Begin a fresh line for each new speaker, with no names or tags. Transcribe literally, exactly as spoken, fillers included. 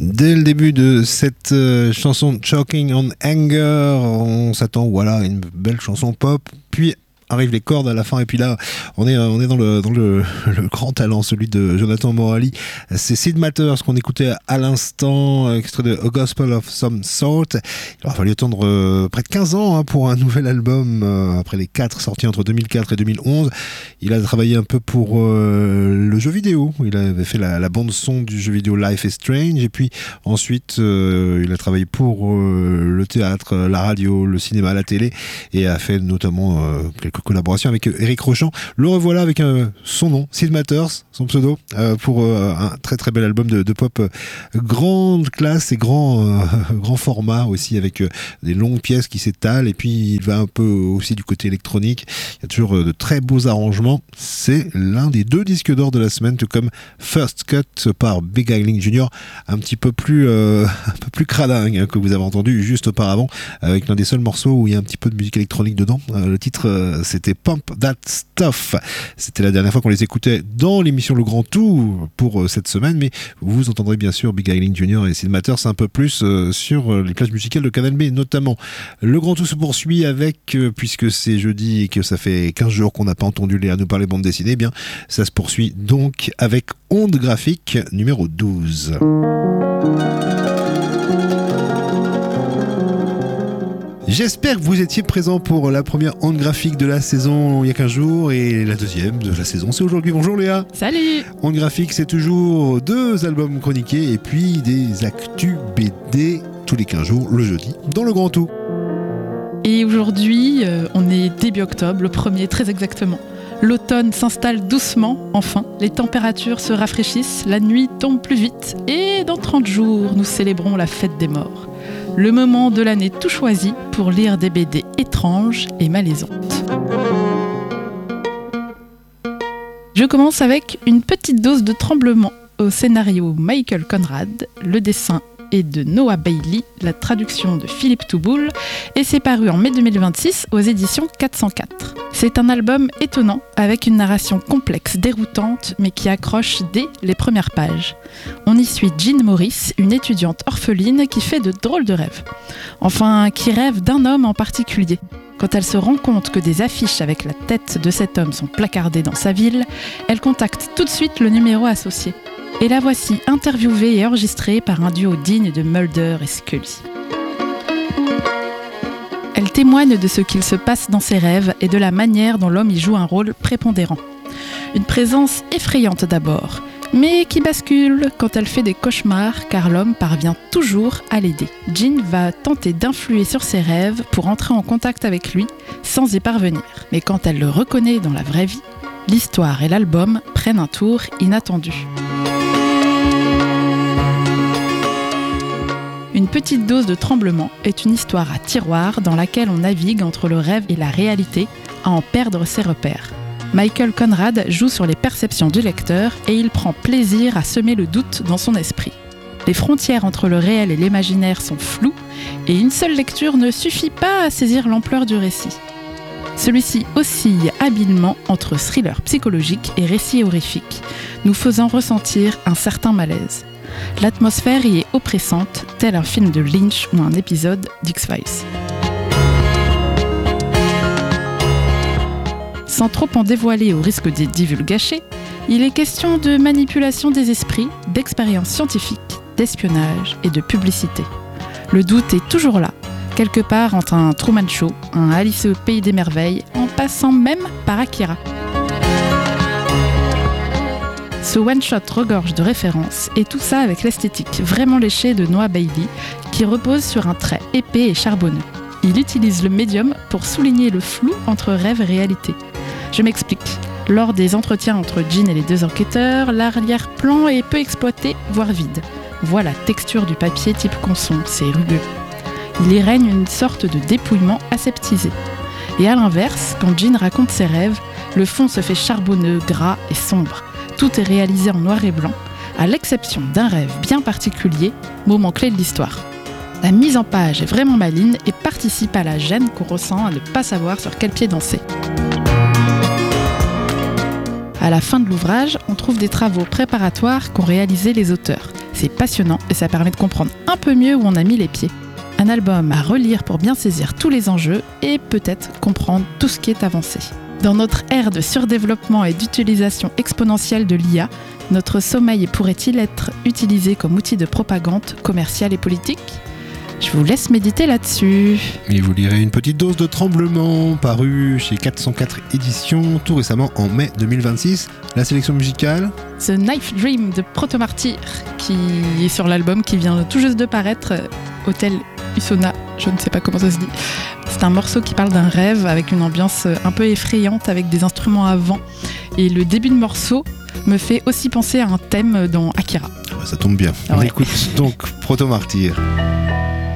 Dès le début de cette euh, chanson Choking on Anger, on s'attend voilà, à une belle chanson pop, puis arrivent les cordes à la fin, et puis là on est, on est dans, le, dans le, le grand talent, celui de Jonathan Morali. C'est Sid Matters qu'on écoutait à l'instant, extrait de A Gospel of Some Sort. Il aura fallu attendre euh, près de quinze ans hein, pour un nouvel album, euh, après les quatre sortis entre deux mille quatre et deux mille onze. Il a travaillé un peu pour euh, le jeu vidéo, il avait fait la, la bande son du jeu vidéo Life is Strange, et puis ensuite euh, il a travaillé pour euh, le théâtre, la radio, le cinéma, la télé, et a fait notamment euh, quelques collaboration avec Eric Rochant. Le revoilà avec euh, son nom, Sid Matters, son pseudo, euh, pour euh, un très très bel album de, de pop euh, grande classe et grand, euh, grand format aussi, avec euh, des longues pièces qui s'étalent, et puis il va un peu aussi du côté électronique. Il y a toujours euh, de très beaux arrangements. C'est l'un des deux disques d'or de la semaine, tout comme First Cut par Big Eiling junior, un petit peu plus, euh, un peu plus cradingue hein, que vous avez entendu juste auparavant, avec l'un des seuls morceaux où il y a un petit peu de musique électronique dedans. Euh, le titre euh, c'était Pump That Stuff. C'était la dernière fois qu'on les écoutait dans l'émission Le Grand Tout pour euh, cette semaine, mais vous entendrez bien sûr Big Eiling junior et Sid Matters un peu plus euh, sur euh, les plages musicales de Canal B notamment. Le Grand Tout se poursuit avec, euh, puisque c'est jeudi et que ça fait quinze jours qu'on n'a pas entendu Léa nous parler bande dessinée, eh bien ça se poursuit donc avec Onde Graphique numéro douze. J'espère que vous étiez présents pour la première onde graphique de la saison il y a quinze jours, et la deuxième de la saison c'est aujourd'hui. Bonjour Léa.
Salut.
Onde graphique, c'est toujours deux albums chroniqués et puis des actus B D tous les quinze jours le jeudi dans le Grand Tout.
Et aujourd'hui, euh, on est début octobre, le premier très exactement. L'automne s'installe doucement, enfin. Les températures se rafraîchissent, la nuit tombe plus vite, et dans trente jours, nous célébrons la fête des morts. Le moment de l'année tout choisi pour lire des B D étranges et malaisantes. Je commence avec une petite dose de tremblement au scénario Michael Conrad, le dessin est de Noah Bailey, la traduction de Philippe Touboul, et c'est paru en mai deux mille vingt-six aux éditions quatre cent quatre. C'est un album étonnant, avec une narration complexe, déroutante, mais qui accroche dès les premières pages. On y suit Jean Morris, une étudiante orpheline qui fait de drôles de rêves. Enfin, qui rêve d'un homme en particulier. Quand elle se rend compte que des affiches avec la tête de cet homme sont placardées dans sa ville, elle contacte tout de suite le numéro associé. Et la voici interviewée et enregistrée par un duo digne de Mulder et Scully. Elle témoigne de ce qu'il se passe dans ses rêves et de la manière dont l'homme y joue un rôle prépondérant. Une présence effrayante d'abord, mais qui bascule quand elle fait des cauchemars car l'homme parvient toujours à l'aider. Jean va tenter d'influer sur ses rêves pour entrer en contact avec lui sans y parvenir. Mais quand elle le reconnaît dans la vraie vie, l'histoire et l'album prennent un tour inattendu. Une petite dose de tremblement est une histoire à tiroir dans laquelle on navigue entre le rêve et la réalité à en perdre ses repères. Michael Conrad joue sur les perceptions du lecteur et il prend plaisir à semer le doute dans son esprit. Les frontières entre le réel et l'imaginaire sont floues et une seule lecture ne suffit pas à saisir l'ampleur du récit. Celui-ci oscille habilement entre thriller psychologique et récit horrifique, nous faisant ressentir un certain malaise. L'atmosphère y est oppressante, tel un film de Lynch ou un épisode d'X-Files. Sans trop en dévoiler au risque de divulgacher, il est question de manipulation des esprits, d'expériences scientifiques, d'espionnage et de publicité. Le doute est toujours là, quelque part entre un Truman Show, un Alice au Pays des Merveilles, en passant même par Akira. Ce one-shot regorge de références, et tout ça avec l'esthétique vraiment léchée de Noah Bailey, qui repose sur un trait épais et charbonneux. Il utilise le médium pour souligner le flou entre rêve et réalité. Je m'explique. Lors des entretiens entre Jean et les deux enquêteurs, l'arrière-plan est peu exploité, voire vide. Voit la texture du papier type Conson, c'est rugueux. Il y règne une sorte de dépouillement aseptisé. Et à l'inverse, quand Jean raconte ses rêves, le fond se fait charbonneux, gras et sombre. Tout est réalisé en noir et blanc, à l'exception d'un rêve bien particulier, moment clé de l'histoire. La mise en page est vraiment maligne et participe à la gêne qu'on ressent à ne pas savoir sur quel pied danser. À la fin de l'ouvrage, on trouve des travaux préparatoires qu'ont réalisés les auteurs. C'est passionnant et ça permet de comprendre un peu mieux où on a mis les pieds. Un album à relire pour bien saisir tous les enjeux et peut-être comprendre tout ce qui est avancé. Dans notre ère de surdéveloppement et d'utilisation exponentielle de l'I A, notre sommeil pourrait-il être utilisé comme outil de propagande commerciale et politique ? Je vous laisse méditer là-dessus.
Et vous lirez Une petite dose de tremblement, paru chez quatre cent quatre éditions, tout récemment en mai deux mille vingt-six. La sélection musicale
The Knife Dream de Proto-Martyr, qui est sur l'album qui vient tout juste de paraître, Hôtel Usona, je ne sais pas comment ça se dit. C'est un morceau qui parle d'un rêve avec une ambiance un peu effrayante avec des instruments à vent. Et le début de morceau me fait aussi penser à un thème dans Akira.
Ça tombe bien. On
ouais.
écoute donc Proto-Martyr.